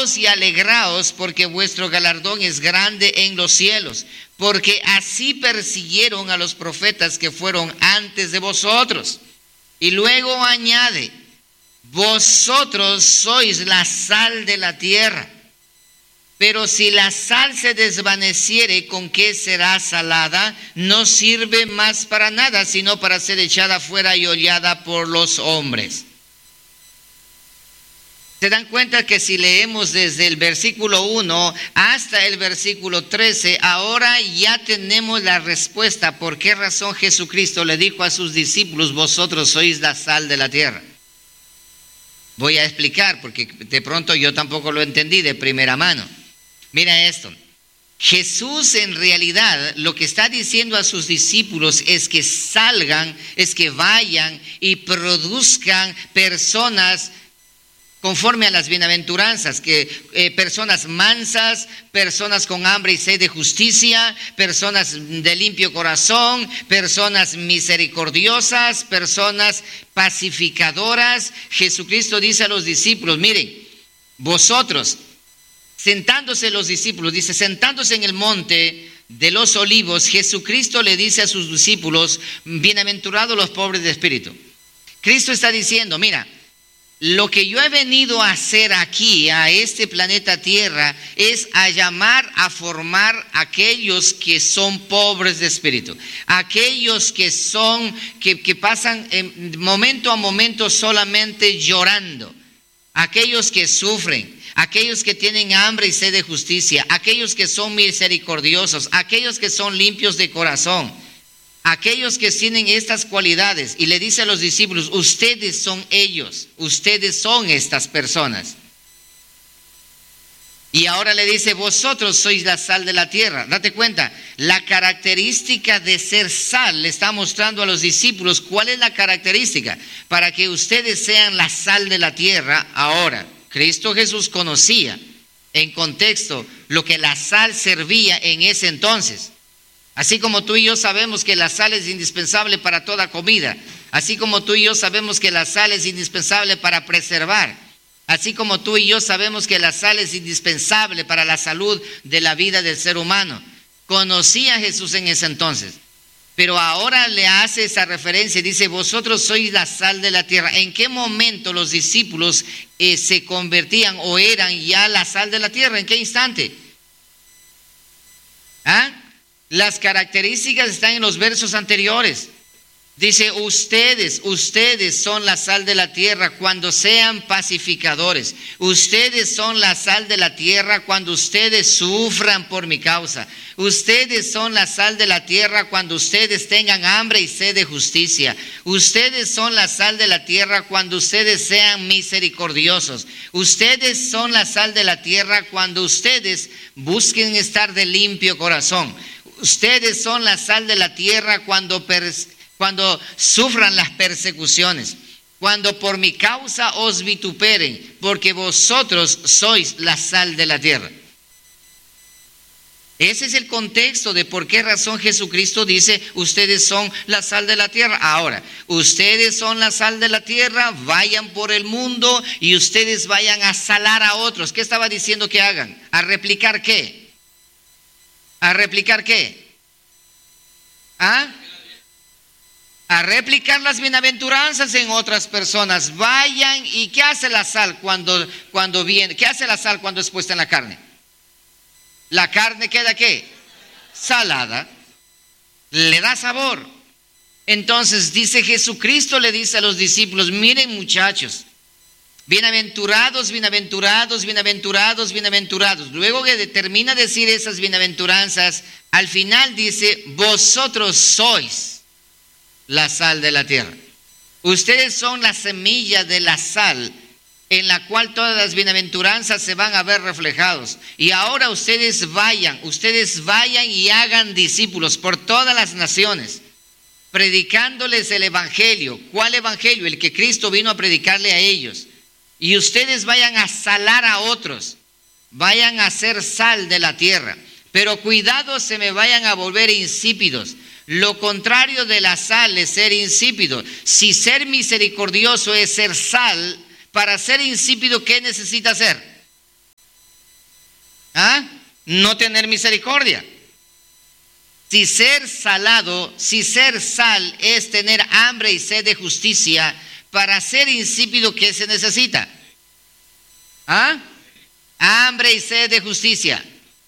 Gozaos y alegraos, porque vuestro galardón es grande en los cielos, porque así persiguieron a los profetas que fueron antes de vosotros. Y luego añade: vosotros sois la sal de la tierra. Pero si la sal se desvaneciere, ¿con qué será salada? No sirve más para nada, sino para ser echada fuera y hollada por los hombres. ¿Se dan cuenta que si leemos desde el versículo 1 hasta el versículo 13, ahora ya tenemos la respuesta por qué razón Jesucristo le dijo a sus discípulos: vosotros sois la sal de la tierra? Voy a explicar, porque de pronto yo tampoco lo entendí de primera mano. Mira esto. Jesús en realidad lo que está diciendo a sus discípulos es que salgan, es que vayan y produzcan personas conforme a las bienaventuranzas, que personas mansas, personas con hambre y sed de justicia, personas de limpio corazón, personas misericordiosas, personas pacificadoras. Jesucristo dice a los discípulos: miren, vosotros, sentándose los discípulos, dice, sentándose en el monte de los olivos, Jesucristo le dice a sus discípulos: bienaventurados los pobres de espíritu. Cristo está diciendo: mira, lo que yo he venido a hacer aquí, a este planeta Tierra, es a llamar, a formar a aquellos que son pobres de espíritu, aquellos que pasan momento a momento solamente llorando, aquellos que sufren, aquellos que tienen hambre y sed de justicia, aquellos que son misericordiosos, aquellos que son limpios de corazón, aquellos que tienen estas cualidades. Y le dice a los discípulos: ustedes son ellos, ustedes son estas personas. Y ahora le dice: vosotros sois la sal de la tierra. Date cuenta, la característica de ser sal le está mostrando a los discípulos cuál es la característica para que ustedes sean la sal de la tierra. Ahora, Cristo Jesús conocía en contexto lo que la sal servía en ese entonces. Así como tú y yo sabemos que la sal es indispensable para toda comida, así como tú y yo sabemos que la sal es indispensable para preservar, así como tú y yo sabemos que la sal es indispensable para la salud de la vida del ser humano. Conocía a Jesús en ese entonces, pero ahora le hace esa referencia y dice: vosotros sois la sal de la tierra. ¿En qué momento los discípulos se convertían o eran ya la sal de la tierra? ¿En qué instante? Las características están en los versos anteriores. Dice: ustedes son la sal de la tierra cuando sean pacificadores. Ustedes son la sal de la tierra cuando ustedes sufran por mi causa. Ustedes son la sal de la tierra cuando ustedes tengan hambre y sed de justicia. Ustedes son la sal de la tierra cuando ustedes sean misericordiosos. Ustedes son la sal de la tierra cuando ustedes busquen estar de limpio corazón. Ustedes son la sal de la tierra cuando sufran las persecuciones, cuando por mi causa os vituperen, porque vosotros sois la sal de la tierra. Ese es el contexto de por qué razón Jesucristo dice: ustedes son la sal de la tierra. Ahora, ustedes son la sal de la tierra, vayan por el mundo y ustedes vayan a salar a otros. ¿Qué estaba diciendo que hagan? ¿A replicar qué? ¿A replicar qué? A replicar las bienaventuranzas en otras personas. Vayan. ¿Y qué hace la sal cuando viene? ¿Qué hace la sal cuando es puesta en la carne? La carne queda ¿qué? Salada. Le da sabor. Entonces dice Jesucristo, le dice a los discípulos: miren, muchachos, bienaventurados, bienaventurados, bienaventurados, bienaventurados. Luego que termina de decir esas bienaventuranzas, al final dice: vosotros sois la sal de la tierra. Ustedes son la semilla de la sal en la cual todas las bienaventuranzas se van a ver reflejados. Y ahora ustedes vayan y hagan discípulos por todas las naciones, predicándoles el evangelio. ¿Cuál evangelio? El que Cristo vino a predicarle a ellos. Y ustedes vayan a salar a otros, vayan a ser sal de la tierra. Pero cuidado, se me vayan a volver insípidos. Lo contrario de la sal es ser insípido. Si ser misericordioso es ser sal, para ser insípido, ¿qué necesita hacer? ¿Ah? No tener misericordia. Si ser salado, si ser sal es tener hambre y sed de justicia, para ser insípido, ¿qué se necesita? ¿Ah? Hambre y sed de justicia.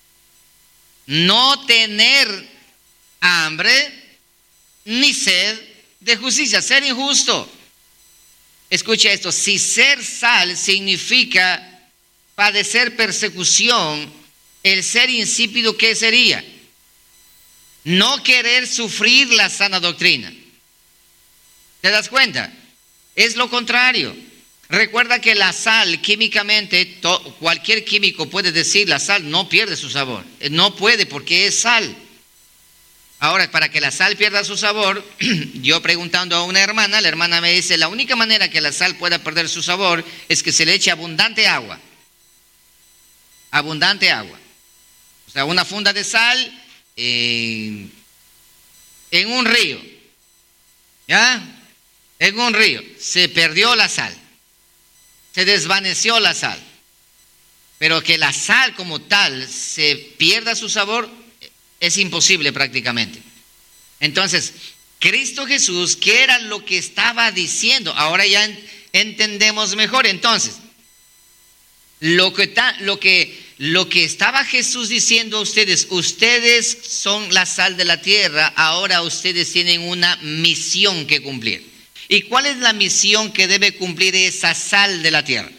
No tener hambre ni sed de justicia, ser injusto. Escucha esto, si ser sal significa padecer persecución, el ser insípido, ¿qué sería? No querer sufrir la sana doctrina. ¿Te das cuenta? Es lo contrario. Recuerda que la sal, químicamente, cualquier químico puede decir, la sal no pierde su sabor. No puede porque es sal. Ahora, para que la sal pierda su sabor, yo preguntando a una hermana, la hermana me dice, la única manera que la sal pueda perder su sabor es que se le eche abundante agua. Abundante agua. O sea, una funda de sal en un río. ¿Ya? En un río. Se perdió la sal. Se desvaneció la sal. Pero que la sal como tal se pierda su sabor es imposible prácticamente. Entonces, Cristo Jesús, ¿qué era lo que estaba diciendo? Ahora ya entendemos mejor. Entonces, lo que estaba Jesús diciendo a ustedes, ustedes son la sal de la tierra, ahora ustedes tienen una misión que cumplir. ¿Y cuál es la misión que debe cumplir esa sal de la tierra?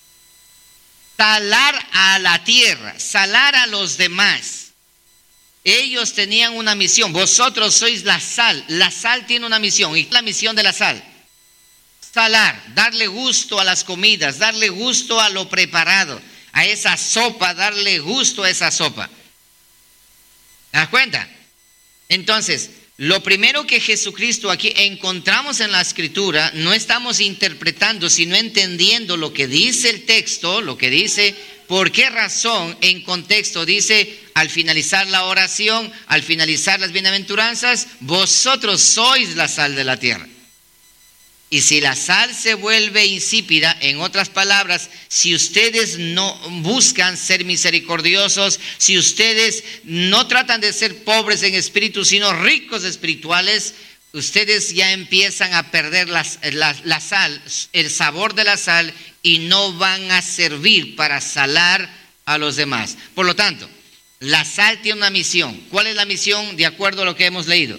Salar a la tierra, salar a los demás. Ellos tenían una misión, vosotros sois la sal tiene una misión. ¿Y la misión de la sal? Salar, darle gusto a las comidas, darle gusto a lo preparado, a esa sopa, darle gusto a esa sopa. ¿Te das cuenta? Entonces, lo primero que Jesucristo aquí encontramos en la Escritura, no estamos interpretando, sino entendiendo lo que dice el texto, lo que dice, por qué razón en contexto dice, al finalizar la oración, al finalizar las bienaventuranzas, vosotros sois la sal de la tierra. Y si la sal se vuelve insípida, en otras palabras, si ustedes no buscan ser misericordiosos, si ustedes no tratan de ser pobres en espíritu, sino ricos espirituales, ustedes ya empiezan a perder la sal, el sabor de la sal, y no van a servir para salar a los demás. Por lo tanto, la sal tiene una misión. ¿Cuál es la misión de acuerdo a lo que hemos leído?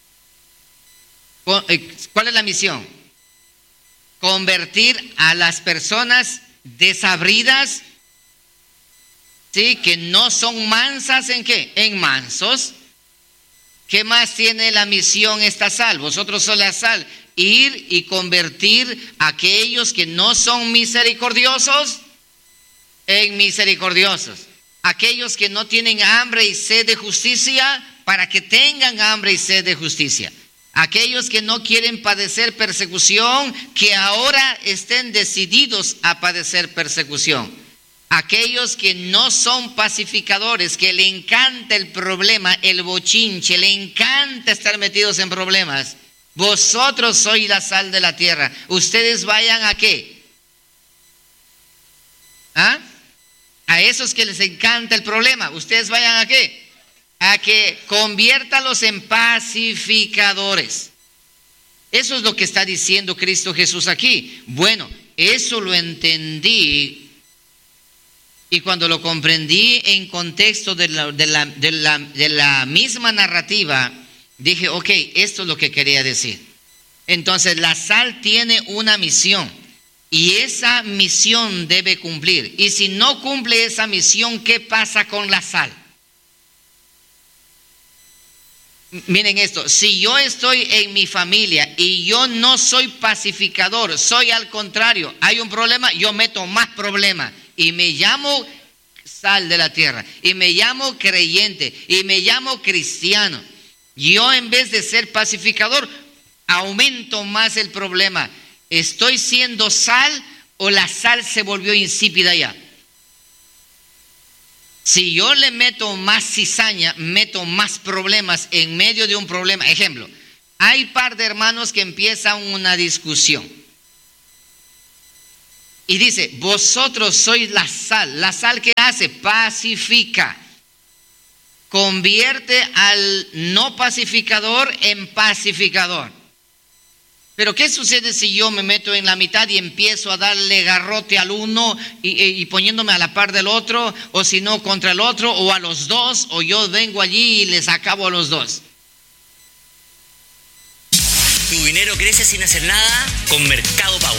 ¿Cuál es la misión? Convertir a las personas desabridas, ¿sí? Que no son mansas, ¿en qué? En mansos. ¿Qué más tiene la misión esta sal? Vosotros sois la sal. Ir y convertir a aquellos que no son misericordiosos en misericordiosos. Aquellos que no tienen hambre y sed de justicia, para que tengan hambre y sed de justicia. Aquellos que no quieren padecer persecución, que ahora estén decididos a padecer persecución. Aquellos que no son pacificadores, que le encanta el problema, el bochinche, le encanta estar metidos en problemas. Vosotros sois la sal de la tierra. Ustedes vayan ¿a qué? ¿Ah? A esos que les encanta el problema. Ustedes vayan ¿a qué? A que conviértalos en pacificadores. Eso es lo que está diciendo Cristo Jesús aquí. Bueno, eso lo entendí, y cuando lo comprendí en contexto de la misma narrativa, dije, ok, esto es lo que quería decir. Entonces, la sal tiene una misión, y esa misión debe cumplir. Y si no cumple esa misión, ¿qué pasa con la sal? Miren esto, si yo estoy en mi familia y yo no soy pacificador, soy al contrario, hay un problema, yo meto más problema y me llamo sal de la tierra y me llamo creyente y me llamo cristiano. Yo, en vez de ser pacificador, aumento más el problema. ¿Estoy siendo sal o la sal se volvió insípida ya? Si yo le meto más cizaña, meto más problemas en medio de un problema. Ejemplo, hay par de hermanos que empiezan una discusión. Y dice, vosotros sois la sal. ¿La sal qué hace? Pacifica. Convierte al no pacificador en pacificador. Pero ¿qué sucede si yo me meto en la mitad y empiezo a darle garrote al uno y poniéndome a la par del otro, o si no contra el otro, o a los dos, o yo vengo allí y les acabo a los dos? Tu dinero crece sin hacer nada con Mercado Pago.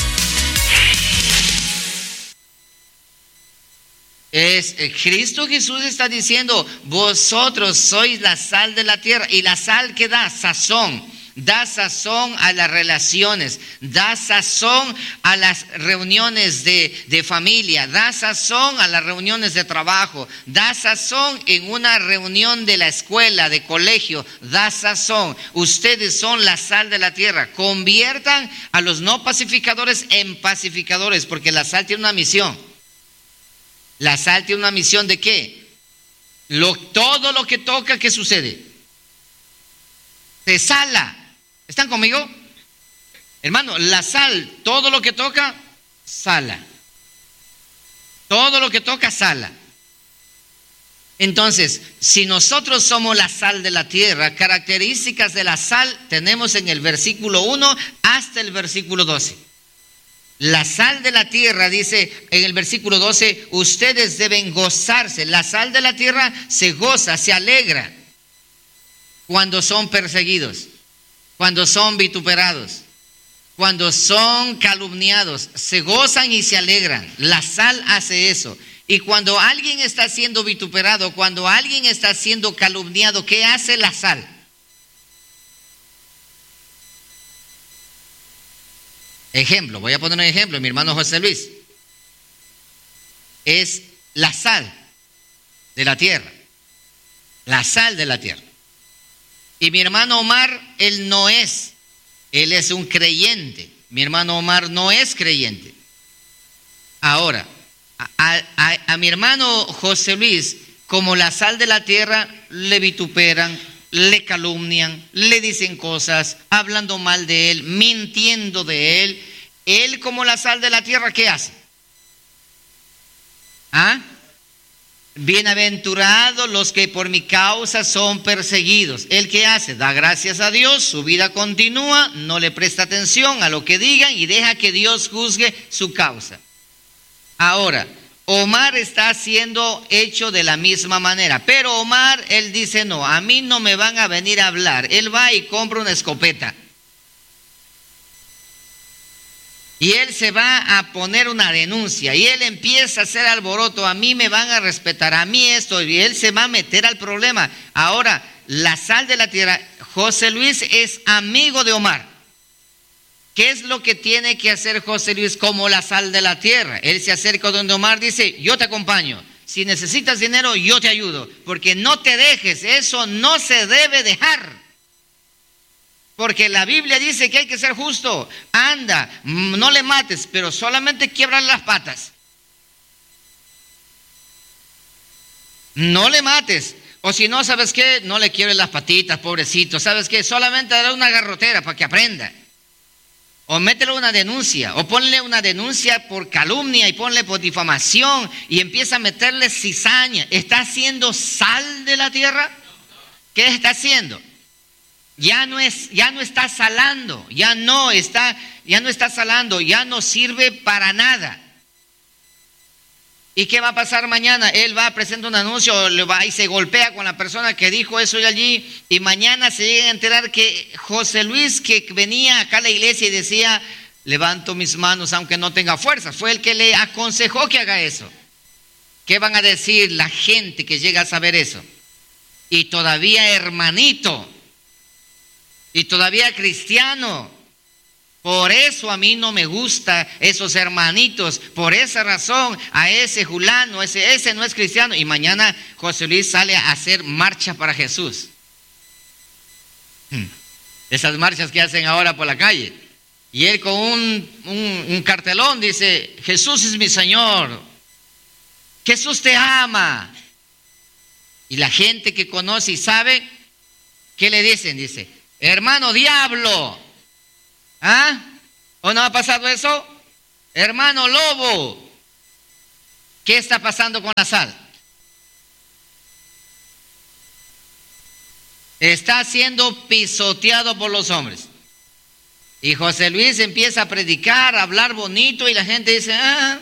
Cristo Jesús está diciendo, vosotros sois la sal de la tierra. Y la sal que da sazón. Da sazón a las relaciones, da sazón a las reuniones de familia, da sazón a las reuniones de trabajo, da sazón en una reunión de la escuela, de colegio, da sazón. Ustedes son la sal de la tierra. Conviertan a los no pacificadores en pacificadores, porque la sal tiene una misión. La sal tiene una misión ¿de qué? Todo lo que toca, ¿qué sucede? Se sala. ¿Están conmigo? Hermano, la sal, todo lo que toca, sala. Todo lo que toca, sala. Entonces, si nosotros somos la sal de la tierra, características de la sal tenemos en el versículo 1 hasta el versículo 12. La sal de la tierra, dice en el versículo 12, ustedes deben gozarse. La sal de la tierra se goza, se alegra cuando son perseguidos, cuando son vituperados, cuando son calumniados. Se gozan y se alegran. La sal hace eso. Y cuando alguien está siendo vituperado, cuando alguien está siendo calumniado, ¿qué hace la sal? Ejemplo, voy a poner un ejemplo, mi hermano José Luis. Es la sal de la tierra. La sal de la tierra. Y mi hermano Omar, él es un creyente. Mi hermano Omar no es creyente. Ahora, a mi hermano José Luis, como la sal de la tierra, le vituperan, le calumnian, le dicen cosas, hablando mal de él, mintiendo de él. Él, como la sal de la tierra, ¿qué hace? Bienaventurados los que por mi causa son perseguidos. ¿Él qué hace? Da gracias a Dios, su vida continúa, no le presta atención a lo que digan y deja que Dios juzgue su causa. Ahora, Omar está siendo hecho de la misma manera, pero Omar, él dice, no, a mí no me van a venir a hablar. Él va y compra una escopeta. Y él se va a poner una denuncia y él empieza a hacer alboroto. A mí me van a respetar, a mí esto, y él se va a meter al problema. Ahora, la sal de la tierra, José Luis es amigo de Omar. ¿Qué es lo que tiene que hacer José Luis como la sal de la tierra? Él se acerca donde Omar, dice, yo te acompaño. Si necesitas dinero, yo te ayudo. Porque no te dejes, eso no se debe dejar. Porque la Biblia dice que hay que ser justo. Anda, no le mates, pero solamente quiébrale las patas. No le mates. O si no, ¿sabes qué? No le quiebres las patitas, pobrecito. ¿Sabes qué? Solamente dale una garrotera para que aprenda. O métele una denuncia, o ponle una denuncia por calumnia y ponle por difamación y empieza a meterle cizaña. ¿Está haciendo sal de la tierra? ¿Qué está haciendo? Ya no está salando, ya no está salando, ya no sirve para nada. ¿Y qué va a pasar mañana? Él va a presentar un anuncio, le va y se golpea con la persona que dijo eso y allí, y mañana se llega a enterar que José Luis, que venía acá a la iglesia y decía, levanto mis manos aunque no tenga fuerza, fue el que le aconsejó que haga eso. ¿Qué van a decir la gente que llega a saber eso? Y todavía hermanito, y todavía cristiano. Por eso a mí no me gusta esos hermanitos. Por esa razón a ese fulano, ese no es cristiano. Y mañana José Luis sale a hacer marcha para Jesús. Esas marchas que hacen ahora por la calle. Y él con un cartelón dice, Jesús es mi Señor. Jesús te ama. Y la gente que conoce y sabe, ¿qué le dicen? Dice, hermano diablo. ¿Ah? ¿O no ha pasado eso? Hermano Lobo, ¿qué está pasando con la sal? Está siendo pisoteado por los hombres. Y José Luis empieza a predicar, a hablar bonito y la gente dice,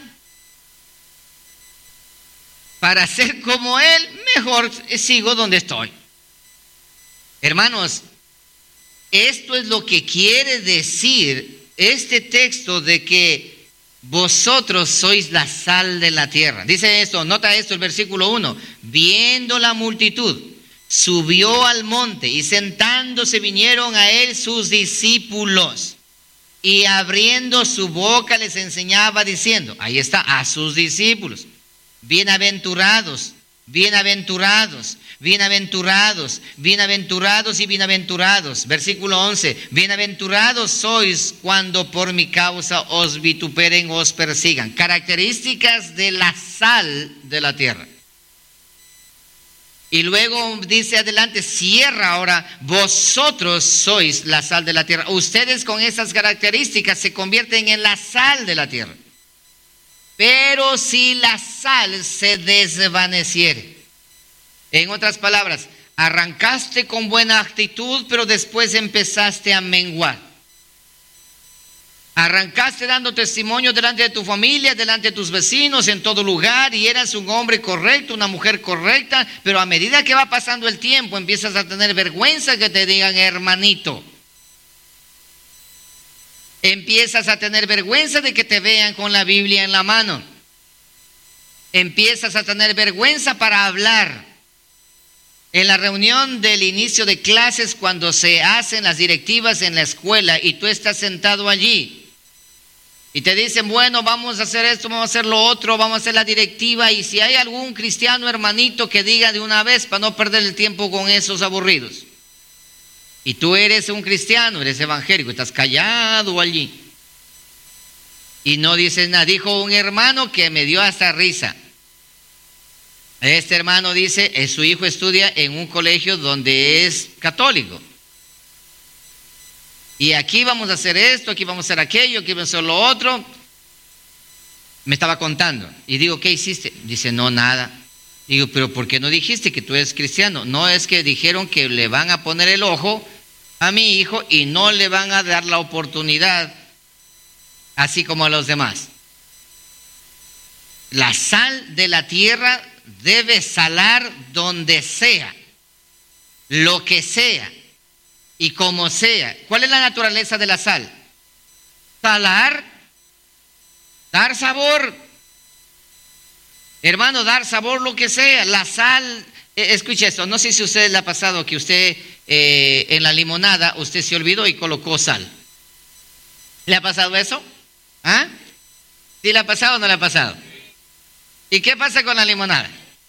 para ser como él, mejor sigo donde estoy. Hermanos, esto es lo que quiere decir este texto de que vosotros sois la sal de la tierra. Dice esto, nota esto, el versículo 1. Viendo la multitud, subió al monte y sentándose vinieron a él sus discípulos. Y abriendo su boca les enseñaba diciendo, ahí está, a sus discípulos. Bienaventurados, bienaventurados, bienaventurados, bienaventurados y bienaventurados. Versículo 11, bienaventurados sois cuando por mi causa os vituperen, os persigan. Características de la sal de la tierra. Y luego dice adelante, cierra ahora, vosotros sois la sal de la tierra. Ustedes con esas características se convierten en la sal de la tierra. Pero si la sal se desvaneciere, en otras palabras, arrancaste con buena actitud, pero después empezaste a menguar. Arrancaste dando testimonio delante de tu familia, delante de tus vecinos, en todo lugar, y eras un hombre correcto, una mujer correcta, pero a medida que va pasando el tiempo, empiezas a tener vergüenza que te digan hermanito. Empiezas a tener vergüenza de que te vean con la Biblia en la mano. Empiezas a tener vergüenza para hablar. En la reunión del inicio de clases, cuando se hacen las directivas en la escuela y tú estás sentado allí y te dicen, bueno, vamos a hacer esto, vamos a hacer lo otro, vamos a hacer la directiva, y si hay algún cristiano hermanito que diga de una vez para no perder el tiempo con esos aburridos. Y tú eres un cristiano, eres evangélico, estás callado allí y no dices nada. Dijo un hermano que me dio hasta risa. Este hermano dice, su hijo estudia en un colegio donde es católico. Y aquí vamos a hacer esto, aquí vamos a hacer aquello, aquí vamos a hacer lo otro. Me estaba contando. Y digo, ¿qué hiciste? Dice, no, nada. Digo, pero ¿por qué no dijiste que tú eres cristiano? No, es que dijeron que le van a poner el ojo a mi hijo y no le van a dar la oportunidad, así como a los demás. La sal de la tierra debe salar donde sea, lo que sea y como sea. ¿Cuál es la naturaleza de la sal? Salar, dar sabor. Hermano, dar sabor lo que sea. La sal, escuche esto, no sé si a usted le ha pasado que usted en la limonada usted se olvidó y colocó sal. ¿Le ha pasado eso? ¿Ah? ¿Sí le ha pasado o no le ha pasado? ¿Y qué pasa con la limonada?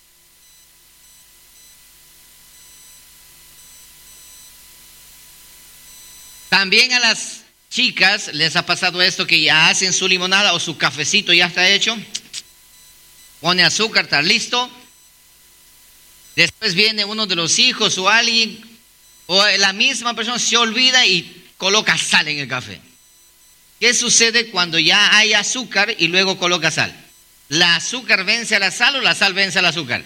También a las chicas les ha pasado esto, que ya hacen su limonada o su cafecito ya está hecho, pone azúcar, está listo. Después viene uno de los hijos o alguien o la misma persona se olvida y coloca sal en el café. ¿Qué sucede cuando ya hay azúcar y luego coloca sal? ¿La azúcar vence a la sal o la sal vence al azúcar?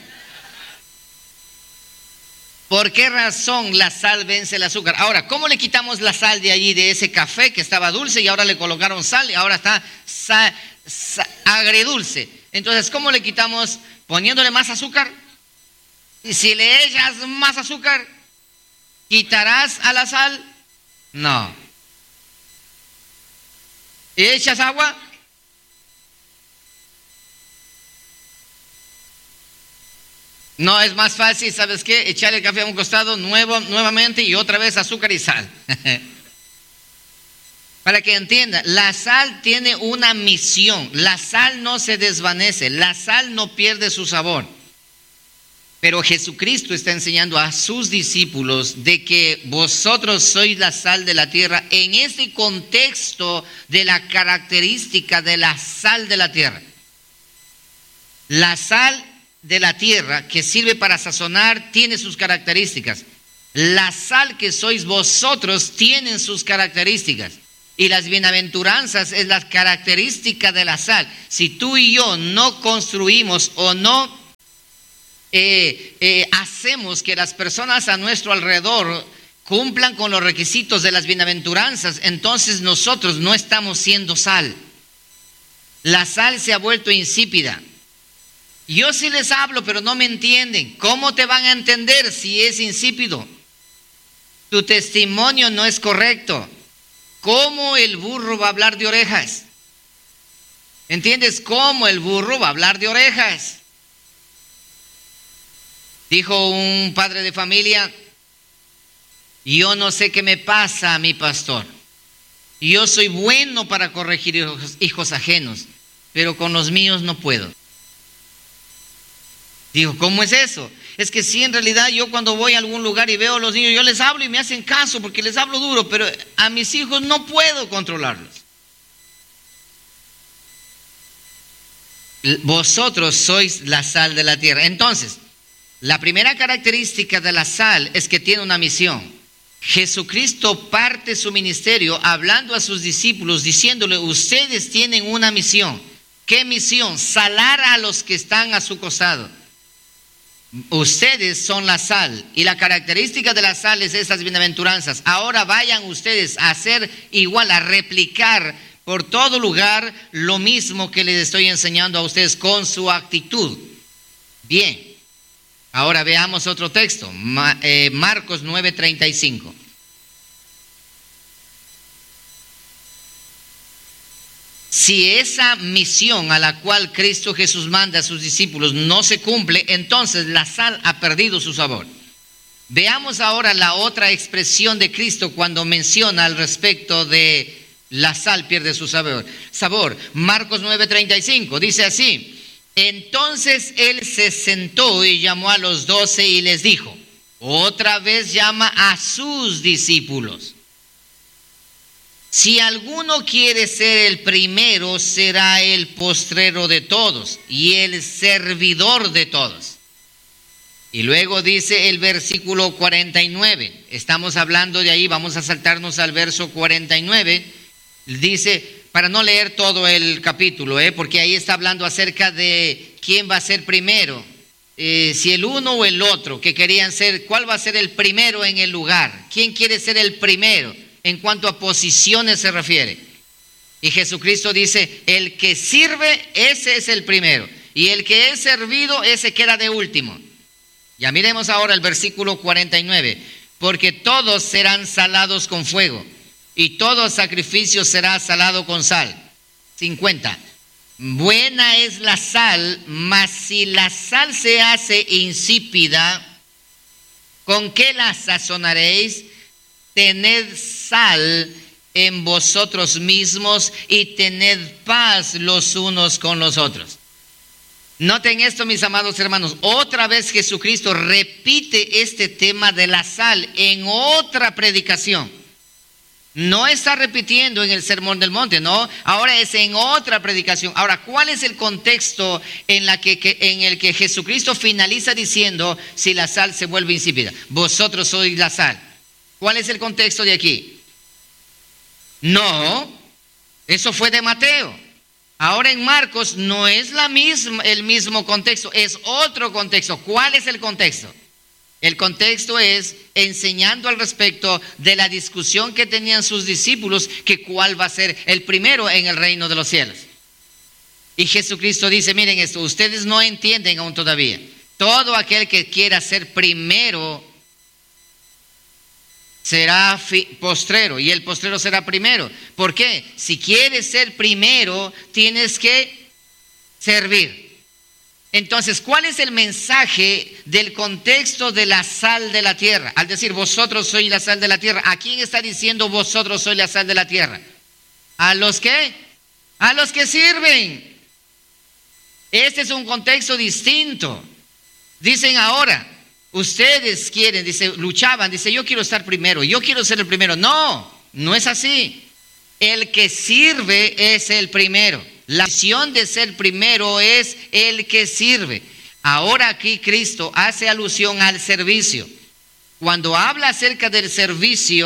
¿Por qué razón la sal vence el azúcar? Ahora, ¿cómo le quitamos la sal de allí, de ese café que estaba dulce y ahora le colocaron sal y ahora está agridulce? Entonces, ¿cómo le quitamos? Poniéndole más azúcar. Y si le echas más azúcar, ¿quitarás a la sal? No. ¿Y echas agua? No, es más fácil, ¿sabes qué? Echar el café a un costado nuevamente y otra vez azúcar y sal. Para que entienda, la sal tiene una misión. La sal no se desvanece, la sal no pierde su sabor. Pero Jesucristo está enseñando a sus discípulos de que vosotros sois la sal de la tierra en este contexto de la característica de la sal de la tierra. La sal de la tierra que sirve para sazonar tiene sus características. La sal que sois vosotros tienen sus características. Y las bienaventuranzas es la característica de la sal. Si tú y yo no construimos o no hacemos que las personas a nuestro alrededor cumplan con los requisitos de las bienaventuranzas, entonces nosotros no estamos siendo sal. La sal se ha vuelto insípida. Yo sí les hablo, pero no me entienden. ¿Cómo te van a entender si es insípido? Tu testimonio no es correcto. ¿Cómo el burro va a hablar de orejas? ¿Entiendes? ¿Cómo el burro va a hablar de orejas? Dijo un padre de familia: yo no sé qué me pasa a mi pastor. Yo soy bueno para corregir hijos ajenos, pero con los míos no puedo. Digo, ¿cómo es eso? Es que sí, en realidad yo cuando voy a algún lugar y veo a los niños, yo les hablo y me hacen caso porque les hablo duro, pero a mis hijos no puedo controlarlos. Vosotros sois la sal de la tierra. Entonces, la primera característica de la sal es que tiene una misión. Jesucristo parte su ministerio hablando a sus discípulos, diciéndole: ustedes tienen una misión. ¿Qué misión? Salar a los que están a su costado. Ustedes son la sal, y la característica de la sal es esas bienaventuranzas. Ahora vayan ustedes a hacer igual, a replicar por todo lugar lo mismo que les estoy enseñando a ustedes con su actitud. Bien, ahora veamos otro texto, Marcos 9:35. Si esa misión a la cual Cristo Jesús manda a sus discípulos no se cumple, entonces la sal ha perdido su sabor. Veamos ahora la otra expresión de Cristo cuando menciona al respecto de la sal pierde su sabor. Marcos 9:35 dice así: entonces él se sentó y llamó a los 12 y les dijo, otra vez llama a sus discípulos. Si alguno quiere ser el primero, será el postrero de todos y el servidor de todos. Y luego dice el versículo 49, estamos hablando de ahí, vamos a saltarnos al verso 49, dice, para no leer todo el capítulo, porque ahí está hablando acerca de quién va a ser primero, si el uno o el otro, que querían ser, cuál va a ser el primero en el lugar, quién quiere ser el primero. En cuanto a posiciones se refiere. Y Jesucristo dice, el que sirve, ese es el primero. Y el que es servido, ese queda de último. Ya miremos ahora el versículo 49. Porque todos serán salados con fuego, y todo sacrificio será salado con sal. 50. Buena es la sal, mas si la sal se hace insípida, ¿con qué la sazonaréis? Tened sal en vosotros mismos y tened paz los unos con los otros. Noten esto, mis amados hermanos. Otra vez Jesucristo repite este tema de la sal en otra predicación. No está repitiendo en el Sermón del Monte, no. Ahora es en otra predicación. Ahora, ¿cuál es el contexto en el que Jesucristo finaliza diciendo si la sal se vuelve insípida? Vosotros sois la sal. ¿Cuál es el contexto de aquí? No, eso fue de Mateo. Ahora en Marcos no es el mismo contexto, es otro contexto. ¿Cuál es el contexto? El contexto es enseñando al respecto de la discusión que tenían sus discípulos, que cuál va a ser el primero en el reino de los cielos. Y Jesucristo dice, miren esto, ustedes no entienden aún todavía. Todo aquel que quiera ser primero será postrero, y el postrero será primero. ¿Por qué? Si quieres ser primero, tienes que servir. Entonces, ¿cuál es el mensaje del contexto de la sal de la tierra? Al decir, vosotros sois la sal de la tierra, ¿a quién está diciendo vosotros sois la sal de la tierra? ¿A los qué? A los que sirven. Este es un contexto distinto. Dicen ahora, ustedes quieren, dice, luchaban, dice, yo quiero estar primero, yo quiero ser el primero. No, no es así. El que sirve es el primero. La misión de ser primero es el que sirve. Ahora aquí Cristo hace alusión al servicio. Cuando habla acerca del servicio,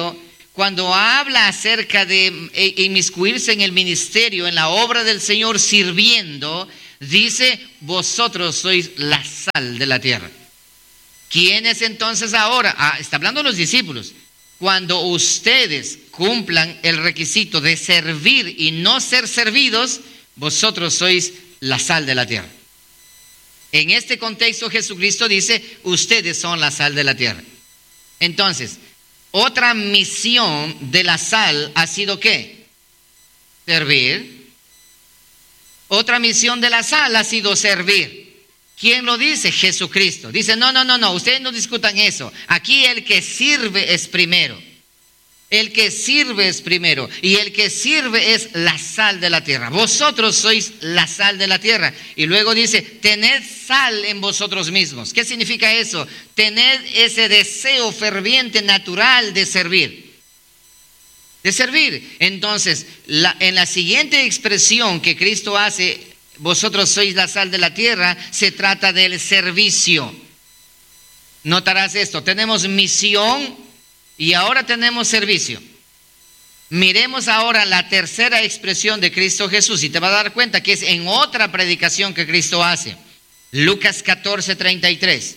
cuando habla acerca de inmiscuirse en el ministerio, en la obra del Señor, sirviendo, dice, vosotros sois la sal de la tierra. ¿Quiénes entonces ahora? Está hablando de los discípulos. Cuando ustedes cumplan el requisito de servir y no ser servidos, vosotros sois la sal de la tierra. En este contexto Jesucristo dice, ustedes son la sal de la tierra. Entonces, otra misión de la sal ha sido ¿qué? Servir. Otra misión de la sal ha sido servir. ¿Quién lo dice? Jesucristo. Dice, no, ustedes no discutan eso. Aquí el que sirve es primero. El que sirve es primero. Y el que sirve es la sal de la tierra. Vosotros sois la sal de la tierra. Y luego dice, tened sal en vosotros mismos. ¿Qué significa eso? Tened ese deseo ferviente, natural de servir. De servir. Entonces, en la siguiente expresión que Cristo hace, vosotros sois la sal de la tierra, se trata del servicio. Notarás esto, tenemos misión y ahora tenemos servicio. Miremos ahora la tercera expresión de Cristo Jesús y te vas a dar cuenta que es en otra predicación que Cristo hace. Lucas 14:33.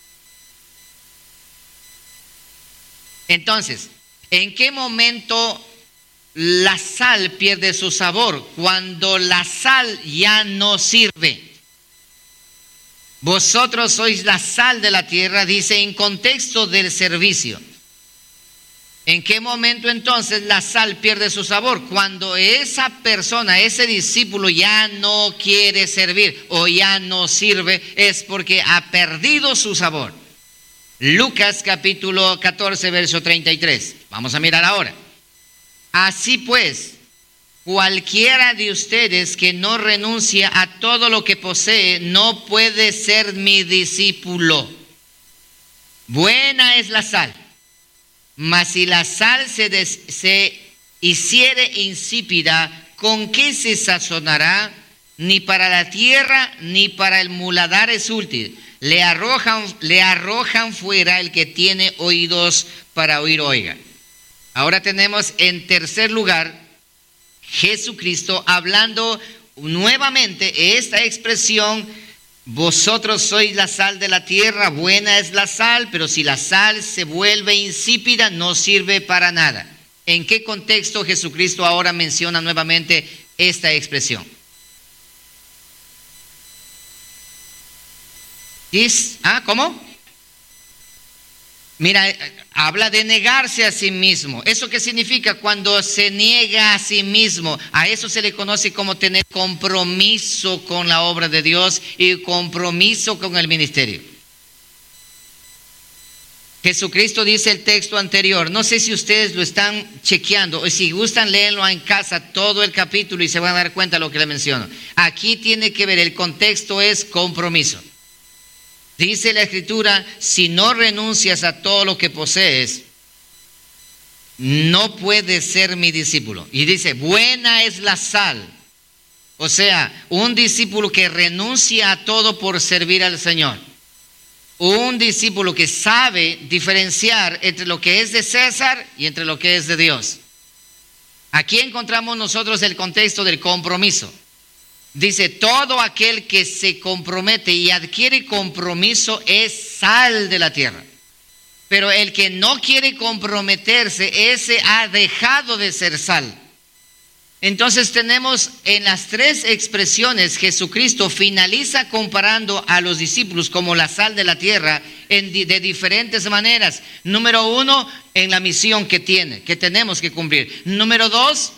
Entonces, ¿en qué momento la sal pierde su sabor? Cuando la sal ya no sirve. Vosotros sois la sal de la tierra, dice en contexto del servicio. ¿En qué momento entonces la sal pierde su sabor? Cuando esa persona, ese discípulo ya no quiere servir o ya no sirve, es porque ha perdido su sabor. Lucas capítulo 14, verso 33. Vamos a mirar ahora. Así pues, cualquiera de ustedes que no renuncia a todo lo que posee, no puede ser mi discípulo. Buena es la sal, mas si la sal se hiciere insípida, ¿con qué se sazonará? Ni para la tierra, ni para el muladar es útil. Le arrojan fuera el que tiene oídos para oír, oiga. Ahora tenemos en tercer lugar Jesucristo hablando nuevamente esta expresión, vosotros sois la sal de la tierra, buena es la sal, pero si la sal se vuelve insípida no sirve para nada. ¿En qué contexto Jesucristo ahora menciona nuevamente esta expresión? ¿Cómo? Mira, habla de negarse a sí mismo. ¿Eso qué significa? Cuando se niega a sí mismo, a eso se le conoce como tener compromiso con la obra de Dios y compromiso con el ministerio. Jesucristo dice el texto anterior, no sé si ustedes lo están chequeando o si gustan leerlo en casa todo el capítulo y se van a dar cuenta de lo que le menciono. Aquí tiene que ver, el contexto es compromiso. Dice la Escritura, si no renuncias a todo lo que posees, no puedes ser mi discípulo. Y dice, buena es la sal. O sea, un discípulo que renuncia a todo por servir al Señor. Un discípulo que sabe diferenciar entre lo que es de César y entre lo que es de Dios. Aquí encontramos nosotros el contexto del compromiso. Dice, todo aquel que se compromete y adquiere compromiso es sal de la tierra. Pero el que no quiere comprometerse, ese ha dejado de ser sal. Entonces tenemos en las tres expresiones, Jesucristo finaliza comparando a los discípulos como la sal de la tierra de diferentes maneras. Número uno, en la misión que tenemos que cumplir. Número dos,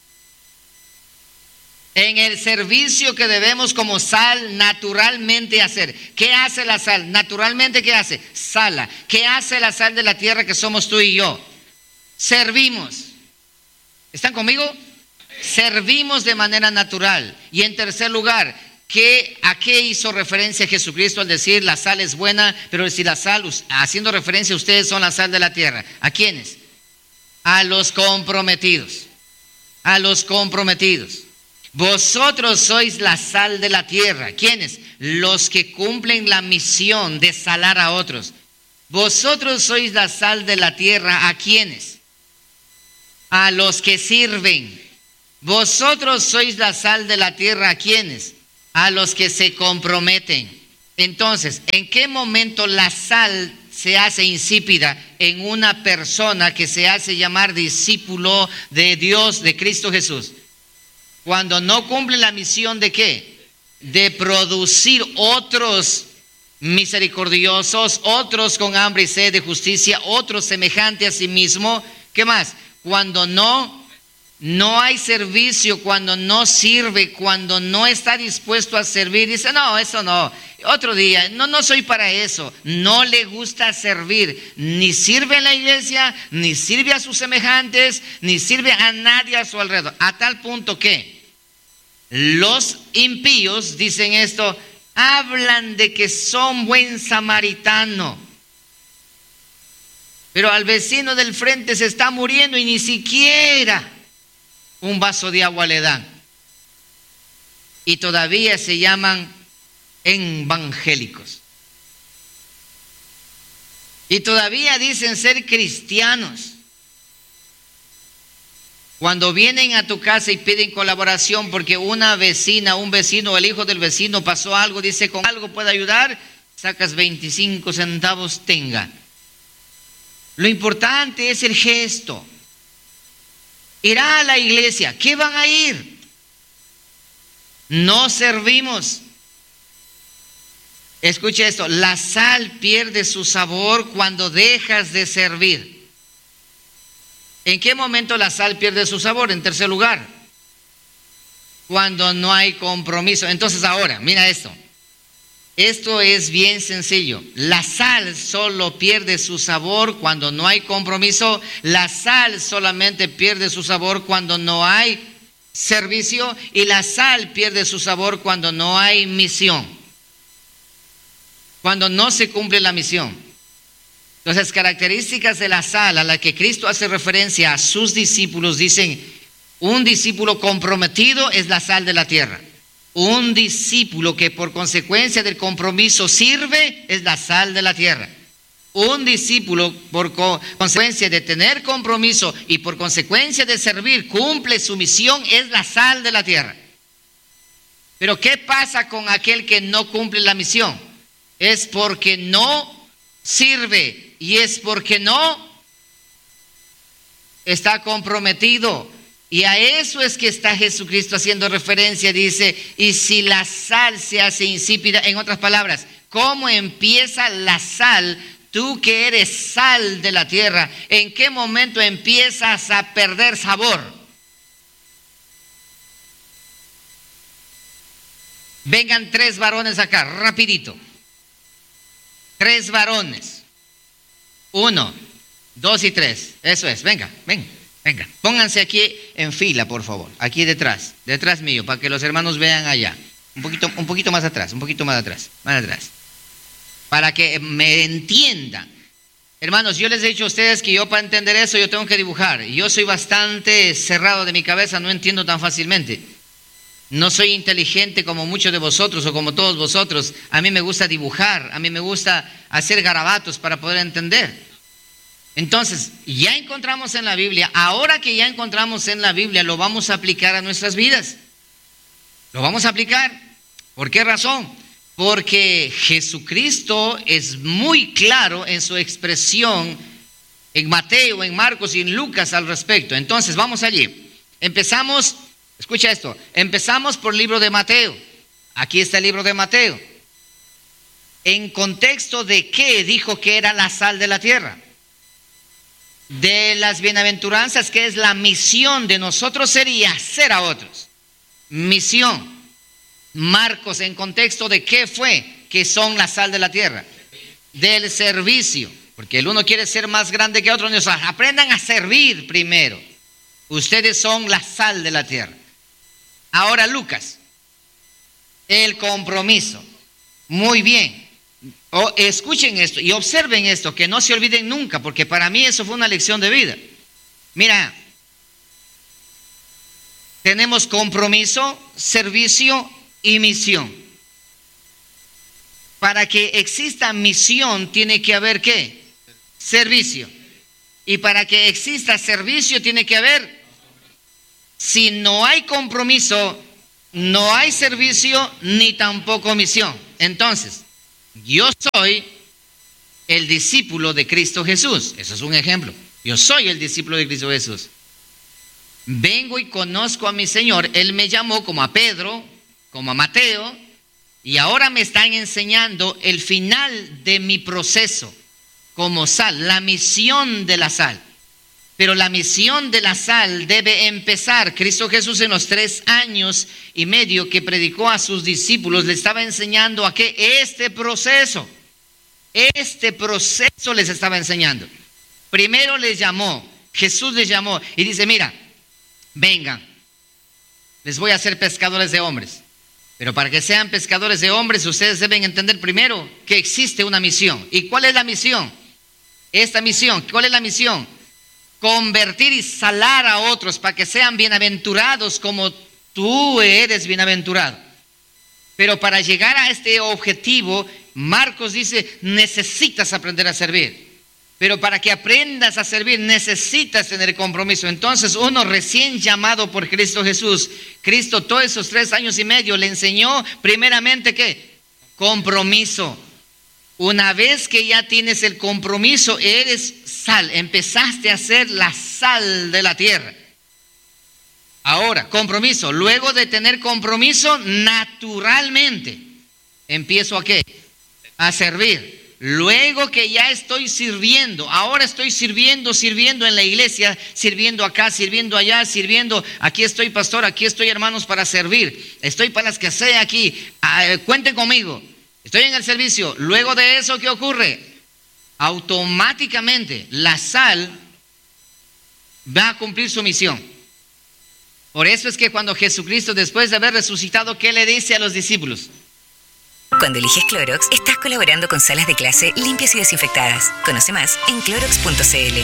en el servicio que debemos como sal naturalmente hacer. ¿Qué hace la sal? Naturalmente, ¿qué hace? Sala. ¿Qué hace la sal de la tierra que somos tú y yo? Servimos. ¿Están conmigo? Servimos de manera natural. Y en tercer lugar, ¿a qué hizo referencia Jesucristo al decir la sal es buena, pero si la sal, haciendo referencia, ustedes son la sal de la tierra? ¿A quiénes? A los comprometidos. A los comprometidos. Vosotros sois la sal de la tierra. ¿Quiénes? Los que cumplen la misión de salar a otros. Vosotros sois la sal de la tierra. ¿A quiénes? A los que sirven. Vosotros sois la sal de la tierra. ¿A quiénes? A los que se comprometen. Entonces, ¿en qué momento la sal se hace insípida en una persona que se hace llamar discípulo de Dios, de Cristo Jesús? Cuando no cumple la misión ¿de qué? De producir otros misericordiosos, otros con hambre y sed de justicia, otros semejantes a sí mismo. ¿Qué más? Cuando no hay servicio, cuando no sirve, cuando no está dispuesto a servir, dice, no, eso no, otro día, no soy para eso. No le gusta servir, ni sirve en la iglesia, ni sirve a sus semejantes, ni sirve a nadie a su alrededor. A tal punto que los impíos dicen esto, hablan de que son buen samaritano, pero al vecino del frente se está muriendo y ni siquiera un vaso de agua le dan. Y todavía se llaman evangélicos. Y todavía dicen ser cristianos. Cuando vienen a tu casa y piden colaboración porque una vecina, un vecino o el hijo del vecino pasó algo, dice, con algo puede ayudar, sacas 25 centavos, tenga. Lo importante es el gesto. Irá a la iglesia. ¿Qué van a ir? No servimos. Escucha esto, la sal pierde su sabor cuando dejas de servir. ¿En qué momento la sal pierde su sabor? En tercer lugar, cuando no hay compromiso. Entonces ahora, mira esto. Esto es bien sencillo. La sal solo pierde su sabor cuando no hay compromiso. La sal solamente pierde su sabor cuando no hay servicio. Y la sal pierde su sabor cuando no hay misión. Cuando no se cumple la misión. Entonces, características de la sal a la que Cristo hace referencia a sus discípulos, dicen, un discípulo comprometido es la sal de la tierra. Un discípulo que por consecuencia del compromiso sirve es la sal de la tierra. Un discípulo por consecuencia de tener compromiso y por consecuencia de servir cumple su misión es la sal de la tierra. Pero ¿qué pasa con aquel que no cumple la misión? Es porque no sirve y es porque no está comprometido. Y a eso es que está Jesucristo haciendo referencia, dice, y si la sal se hace insípida, en otras palabras, ¿cómo empieza la sal? Tú que eres sal de la tierra, ¿en qué momento empiezas a perder sabor? Vengan 3 varones acá, rapidito. 3 varones. 1, 2 y 3. Eso es, venga. Pónganse aquí en fila, por favor. Aquí detrás mío, para que los hermanos vean allá. Un poquito más atrás. Para que me entiendan. Hermanos, yo les he dicho a ustedes que yo para entender eso yo tengo que dibujar. Yo soy bastante cerrado de mi cabeza, no entiendo tan fácilmente. No soy inteligente como muchos de vosotros o como todos vosotros. A mí me gusta dibujar, a mí me gusta hacer garabatos para poder entender. Entonces, ya encontramos en la Biblia, ahora que ya encontramos en la Biblia, lo vamos a aplicar a nuestras vidas. Lo vamos a aplicar. ¿Por qué razón? Porque Jesucristo es muy claro en su expresión en Mateo, en Marcos y en Lucas al respecto. Entonces, vamos allí. Empezamos, escucha esto, empezamos por el libro de Mateo. Aquí está el libro de Mateo. ¿En contexto de qué dijo que era la sal de la tierra? De las bienaventuranzas, que es la misión de nosotros, sería hacer a otros. Misión. Marcos, en contexto de qué fue que son la sal de la tierra. Del servicio, porque el uno quiere ser más grande que otro. O sea, aprendan a servir primero. Ustedes son la sal de la tierra. Ahora Lucas, el compromiso. Muy bien. Escuchen esto y observen esto, que no se olviden nunca, porque para mí eso fue una lección de vida. Mira, tenemos compromiso, servicio y misión. Para que exista misión tiene que haber ¿qué? Servicio. Y para que exista servicio tiene que haber. Si no hay compromiso, no hay servicio ni tampoco misión. Entonces, yo soy el discípulo de Cristo Jesús. Eso es un ejemplo. Yo soy el discípulo de Cristo Jesús. Vengo y conozco a mi Señor. Él me llamó como a Pedro, como a Mateo, y ahora me están enseñando el final de mi proceso como sal, la misión de la sal. Pero la misión de la sal debe empezar. Cristo Jesús en los 3 años y medio que predicó a sus discípulos, le estaba enseñando a qué este proceso les estaba enseñando. Primero les llamó, Jesús les llamó y dice, mira, vengan, les voy a hacer pescadores de hombres. Pero para que sean pescadores de hombres, ustedes deben entender primero que existe una misión. ¿Y cuál es la misión? Esta misión, ¿cuál es la misión? Convertir y salar a otros para que sean bienaventurados como tú eres bienaventurado. Pero para llegar a este objetivo, Marcos dice, necesitas aprender a servir. Pero para que aprendas a servir, necesitas tener compromiso. Entonces, uno recién llamado por Cristo Jesús, Cristo todos esos 3 años y medio le enseñó primeramente ¿qué? Compromiso. Una vez que ya tienes el compromiso, eres sal, empezaste a ser la sal de la tierra. Ahora, compromiso. Luego de tener compromiso, naturalmente, empiezo ¿a qué? A servir. Luego que ya estoy sirviendo, ahora estoy sirviendo en la iglesia, sirviendo acá, sirviendo allá, sirviendo, aquí estoy pastor, aquí estoy hermanos para servir, estoy para las que sea aquí, cuenten conmigo, estoy en el servicio. Luego de eso, ¿qué ocurre? Automáticamente la sal va a cumplir su misión. Por eso es que cuando Jesucristo, después de haber resucitado, ¿qué le dice a los discípulos? Cuando eliges Clorox, estás colaborando con salas de clase limpias y desinfectadas. Conoce más en clorox.cl.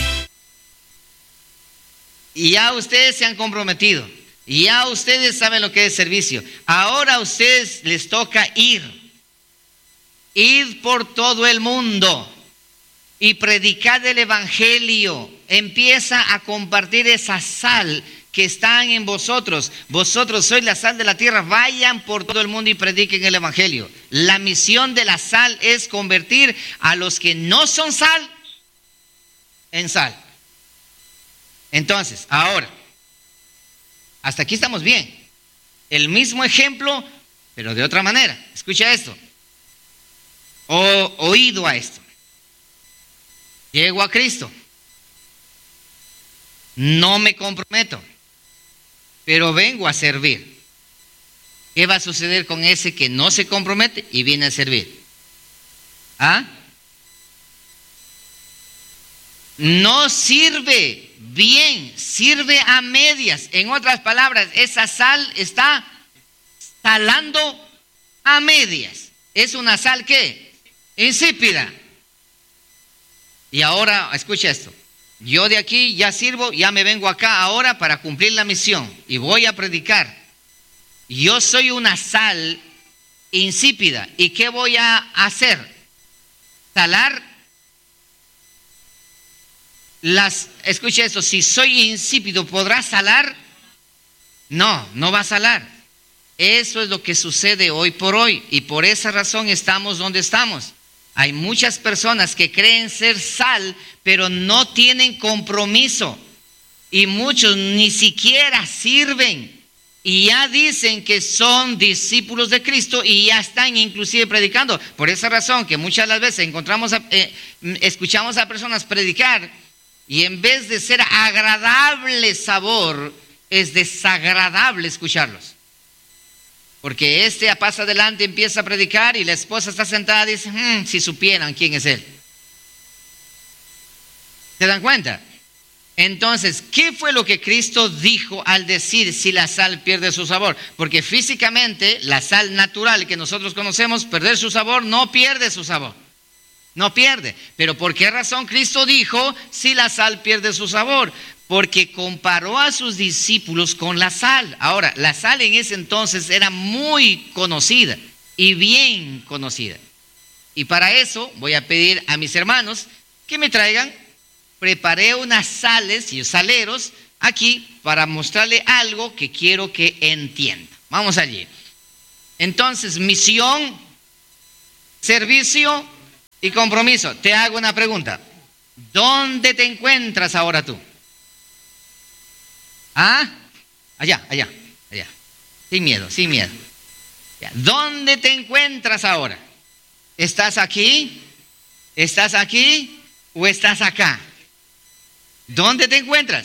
Y ya ustedes se han comprometido. Y ya ustedes saben lo que es servicio. Ahora a ustedes les toca ir. Ir por todo el mundo y predicar el evangelio. Empieza a compartir esa sal que están en vosotros. Vosotros sois la sal de la tierra. Vayan por todo el mundo y prediquen el evangelio. La misión de la sal es convertir a los que no son sal en sal. Entonces, ahora, hasta aquí estamos bien. El mismo ejemplo, pero de otra manera. Escucha esto. Oído a esto. Llego a Cristo. No me comprometo, pero vengo a servir. ¿Qué va a suceder con ese que no se compromete y viene a servir? No sirve bien, sirve a medias. En otras palabras, esa sal está salando a medias. Es una sal ¿qué? Insípida. Y ahora, escucha esto. Yo de aquí ya sirvo, ya me vengo acá ahora para cumplir la misión y voy a predicar. Yo soy una sal insípida. ¿Y qué voy a hacer? Salar escucha esto, si soy insípido, ¿podrá salar? No, no va a salar. Eso es lo que sucede hoy por hoy y por esa razón estamos donde estamos. Hay muchas personas que creen ser sal, pero no tienen compromiso. Y muchos ni siquiera sirven. Y ya dicen que son discípulos de Cristo y ya están inclusive predicando. Por esa razón que muchas de las veces escuchamos a personas predicar y en vez de ser agradable sabor, es desagradable escucharlos. Porque pasa adelante, empieza a predicar y la esposa está sentada y dice, si supieran quién es él. ¿Se dan cuenta? Entonces, ¿qué fue lo que Cristo dijo al decir si la sal pierde su sabor? Porque físicamente la sal natural que nosotros conocemos, perder su sabor, no pierde su sabor. No pierde. Pero ¿por qué razón Cristo dijo si la sal pierde su sabor? Porque comparó a sus discípulos con la sal. Ahora, la sal en ese entonces era muy conocida y bien conocida. Y para eso voy a pedir a mis hermanos que me traigan preparé unas sales y saleros aquí para mostrarle algo que quiero que entienda. Vamos allí. Entonces, misión, servicio y compromiso. Te hago una pregunta. ¿Dónde te encuentras ahora tú? ¿Ah? Allá. Sin miedo. Ya. ¿Dónde te encuentras ahora? ¿Estás aquí? ¿Estás aquí? ¿O estás acá? ¿Dónde te encuentras?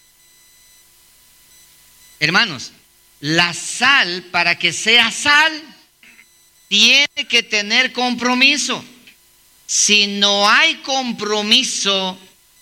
Hermanos, la sal, para que sea sal, tiene que tener compromiso. Si no hay compromiso,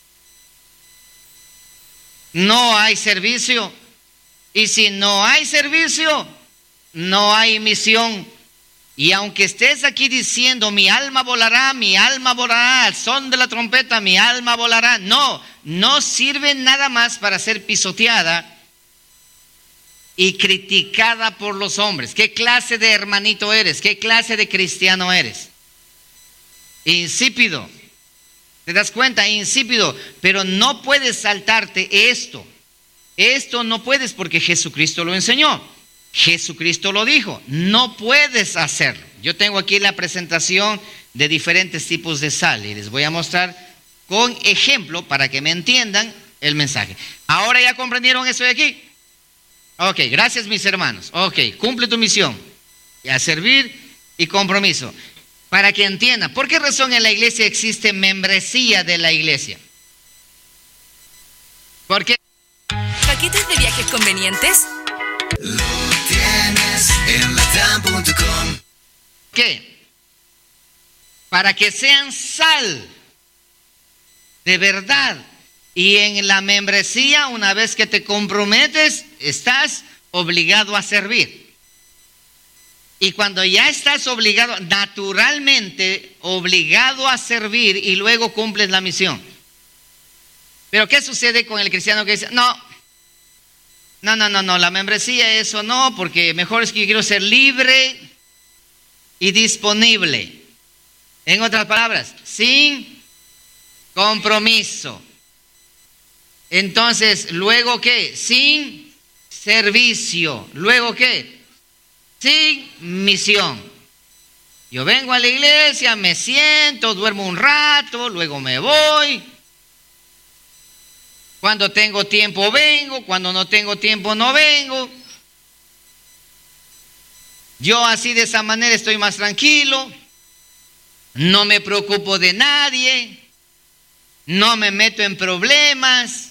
no hay servicio. Y si no hay servicio, no hay misión. Y aunque estés aquí diciendo, mi alma volará al son de la trompeta, mi alma volará. No sirve nada más para ser pisoteada y criticada por los hombres. ¿Qué clase de hermanito eres? ¿Qué clase de cristiano eres? Insípido. ¿Te das cuenta? Insípido. Pero no puedes saltarte esto. Esto no puedes porque Jesucristo lo enseñó. Jesucristo lo dijo. No puedes hacerlo. Yo tengo aquí la presentación de diferentes tipos de sal y les voy a mostrar con ejemplo para que me entiendan el mensaje. ¿Ahora ya comprendieron eso de aquí? Ok, gracias mis hermanos. Ok, cumple tu misión. Y a servir y compromiso. Para que entiendan, ¿por qué razón en la iglesia existe membresía de la iglesia? ¿Por qué? ¿Paquetes de viajes convenientes? Lo tienes en latam.com. ¿Qué? Para que sean sal de verdad. Y en la membresía, una vez que te comprometes, estás obligado a servir. Y cuando ya estás obligado, naturalmente obligado a servir y luego cumples la misión. Pero ¿qué sucede con el cristiano que dice, no, la membresía eso no, porque mejor es que yo quiero ser libre y disponible? En otras palabras, sin compromiso. Entonces, ¿luego qué? Sin servicio. ¿Luego qué? Sin misión. Yo vengo a la iglesia, me siento, duermo un rato, luego me voy. Cuando tengo tiempo vengo, cuando no tengo tiempo no vengo. Yo así de esa manera estoy más tranquilo. No me preocupo de nadie. No me meto en problemas.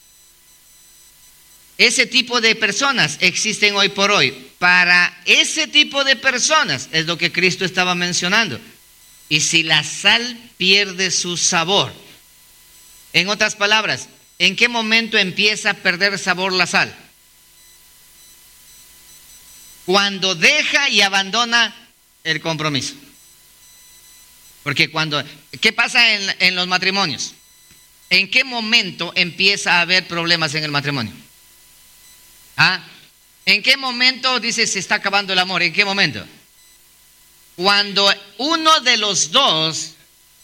Ese tipo de personas existen hoy por hoy. Para ese tipo de personas es lo que Cristo estaba mencionando. Y si la sal pierde su sabor, en otras palabras, ¿en qué momento empieza a perder sabor la sal? Cuando deja y abandona el compromiso. Porque ¿qué pasa en los matrimonios? ¿En qué momento empieza a haber problemas en el matrimonio? ¿En qué momento dice se está acabando el amor? ¿En qué momento? Cuando uno de los dos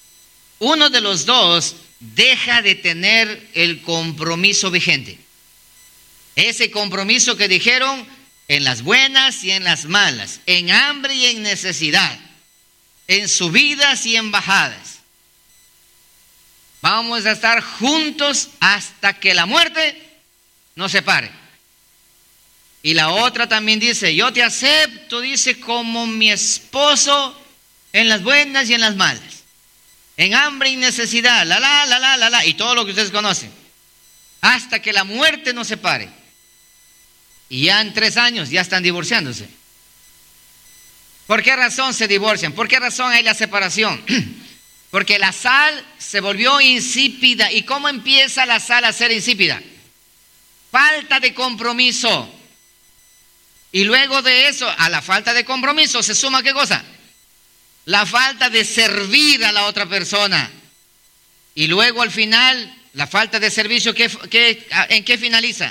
deja de tener el compromiso vigente. Ese compromiso que dijeron en las buenas y en las malas, en hambre y en necesidad, en subidas y en bajadas. Vamos a estar juntos hasta que la muerte nos separe. Y la otra también dice, yo te acepto, dice, como mi esposo en las buenas y en las malas. En hambre y necesidad, y todo lo que ustedes conocen. Hasta que la muerte nos separe. Y ya en 3 años ya están divorciándose. ¿Por qué razón se divorcian? ¿Por qué razón hay la separación? Porque la sal se volvió insípida. ¿Y cómo empieza la sal a ser insípida? Falta de compromiso. Y luego de eso, a la falta de compromiso se suma ¿qué cosa? La falta de servir a la otra persona. Y luego al final, la falta de servicio, ¿en qué finaliza?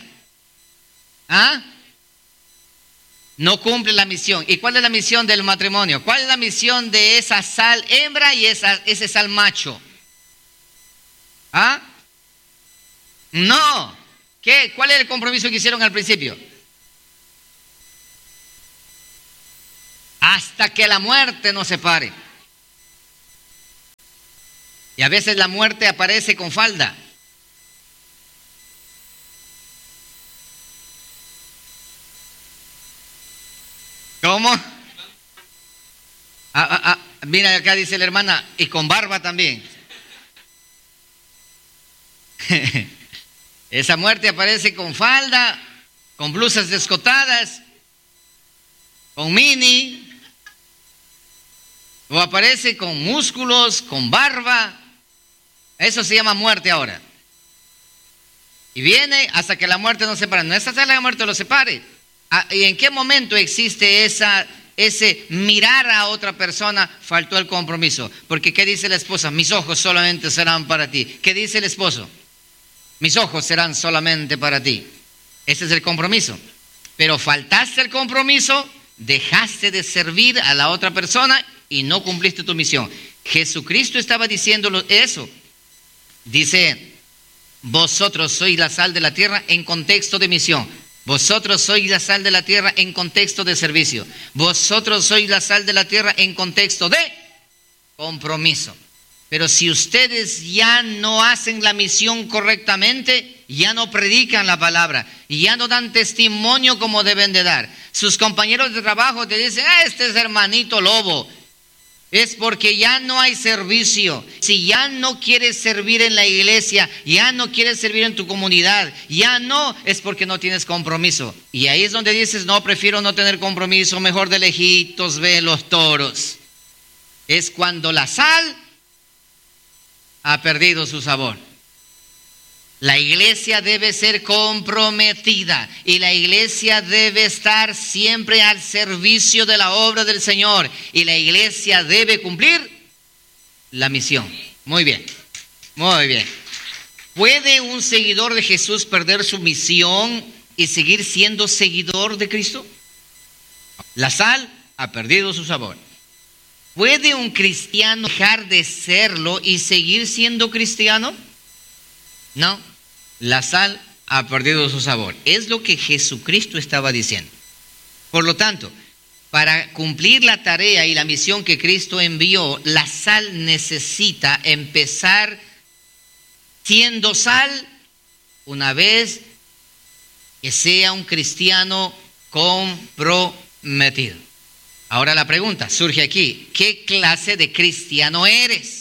No cumple la misión. ¿Y cuál es la misión del matrimonio? ¿Cuál es la misión de esa sal hembra y ese sal macho? No. ¿Cuál era el compromiso que hicieron al principio? Hasta que la muerte nos separe. Y a veces la muerte aparece con falda. ¿Cómo? Mira, acá dice la hermana, y con barba también. Esa muerte aparece con falda, con blusas descotadas, con mini, o aparece con músculos, con barba. Eso se llama muerte ahora. Y viene hasta que la muerte nos separe. No es hasta que la muerte los separe. ¿Y en qué momento existe ese mirar a otra persona? Faltó el compromiso. Porque ¿qué dice la esposa? Mis ojos solamente serán para ti. ¿Qué dice el esposo? Mis ojos serán solamente para ti. Ese es el compromiso. Pero faltaste el compromiso, dejaste de servir a la otra persona y no cumpliste tu misión. Jesucristo estaba diciéndolo eso. Dice, vosotros sois la sal de la tierra en contexto de misión. Vosotros sois la sal de la tierra en contexto de servicio. Vosotros sois la sal de la tierra en contexto de compromiso. Pero si ustedes ya no hacen la misión correctamente, ya no predican la palabra, ya no dan testimonio como deben de dar. Sus compañeros de trabajo te dicen, este es hermanito lobo. Es porque ya no hay servicio. Si ya no quieres servir en la iglesia, ya no quieres servir en tu comunidad, ya no, es porque no tienes compromiso. Y ahí es donde dices, no, prefiero no tener compromiso, mejor de lejitos ve los toros. Es cuando la sal ha perdido su sabor. La iglesia debe ser comprometida y la iglesia debe estar siempre al servicio de la obra del Señor y la iglesia debe cumplir la misión. Muy bien, muy bien. ¿Puede un seguidor de Jesús perder su misión y seguir siendo seguidor de Cristo? La sal ha perdido su sabor. ¿Puede un cristiano dejar de serlo y seguir siendo cristiano? No, la sal ha perdido su sabor. Es lo que Jesucristo estaba diciendo. Por lo tanto, para cumplir la tarea y la misión que Cristo envió, la sal necesita empezar siendo sal una vez que sea un cristiano comprometido. Ahora la pregunta surge aquí, ¿qué clase de cristiano eres?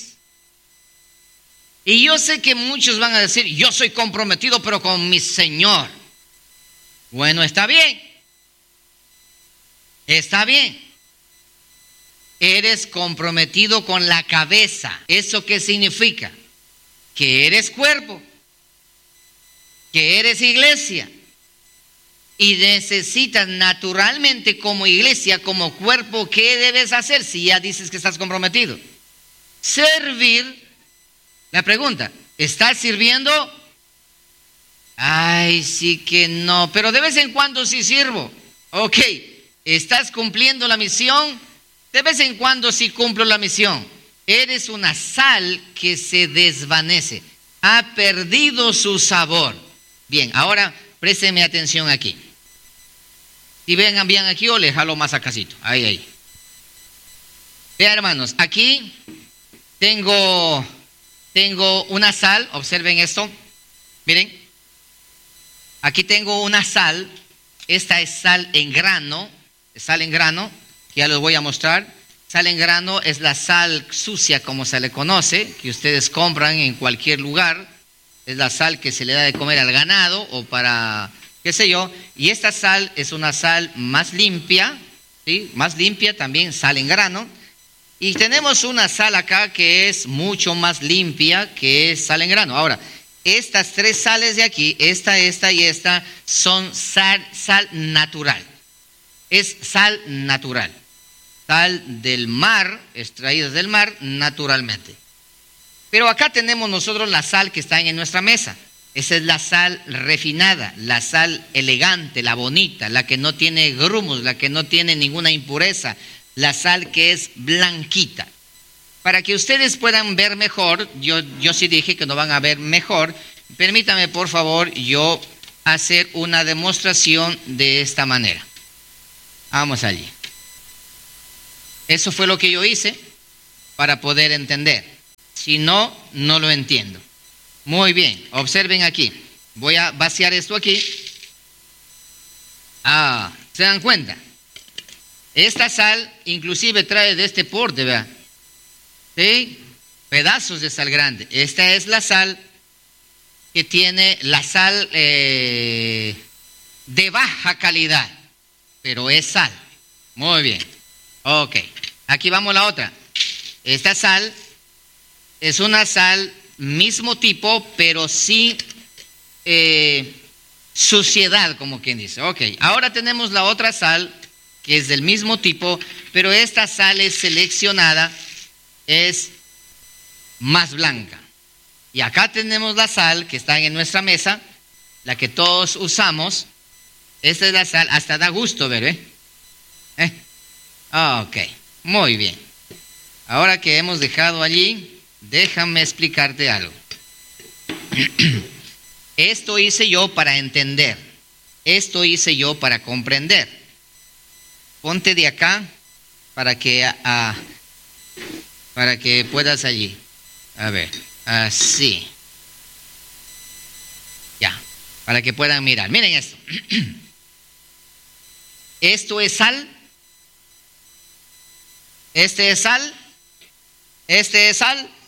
Y yo sé que muchos van a decir, yo soy comprometido pero con mi Señor. Bueno, está bien. Está bien. Eres comprometido con la cabeza. ¿Eso qué significa? Que eres cuerpo, que eres iglesia. Y necesitas naturalmente como iglesia, como cuerpo, ¿qué debes hacer si ya dices que estás comprometido? Servir. La pregunta, ¿estás sirviendo? Ay, sí que no, pero de vez en cuando sí sirvo. Ok, ¿estás cumpliendo la misión? De vez en cuando sí cumplo la misión. Eres una sal que se desvanece, ha perdido su sabor. Bien, ahora présteme atención aquí. Si vengan bien aquí o le jalo más acasito. Ahí. Vean, hermanos, aquí tengo una sal, observen esto, miren, aquí tengo una sal, esta es sal en grano, que ya les voy a mostrar. Sal en grano es la sal sucia como se le conoce, que ustedes compran en cualquier lugar, es la sal que se le da de comer al ganado o para, qué sé yo, y esta sal es una sal más limpia, ¿sí? Más limpia también, sal en grano. Y tenemos una sal acá que es mucho más limpia, que es sal en grano. Ahora, estas tres sales de aquí, esta y esta, son sal natural. Es sal natural. Sal del mar, extraídas del mar naturalmente. Pero acá tenemos nosotros la sal que está en nuestra mesa. Esa es la sal refinada, la sal elegante, la bonita, la que no tiene grumos, la que no tiene ninguna impureza. La sal que es blanquita. Para que ustedes puedan ver mejor, yo sí dije que no van a ver mejor, Permítame, por favor, yo hacer una demostración de esta manera. Vamos allí. Eso fue lo que yo hice para poder entender. Si no, no lo entiendo. Muy bien, observen aquí. Voy a vaciar esto aquí. ¿Se dan cuenta? Esta sal inclusive trae de este porte, ¿verdad? ¿Sí? Pedazos de sal grande. Esta es la sal que tiene la sal de baja calidad, pero es sal. Muy bien. Ok. Aquí vamos a la otra. Esta sal es una sal mismo tipo, pero sin suciedad, como quien dice. Ok. Ahora tenemos la otra sal que es del mismo tipo, pero esta sal es seleccionada, es más blanca. Y acá tenemos la sal que está en nuestra mesa, la que todos usamos. Esta es la sal, hasta da gusto ver, Ok, muy bien. Ahora que hemos dejado allí, déjame explicarte algo. Esto hice yo para entender. Esto hice yo para comprender. Ponte de acá para que puedas allí. A ver, así. Ya, para que puedan mirar. Miren esto. Esto es sal. Este es sal. Este es sal.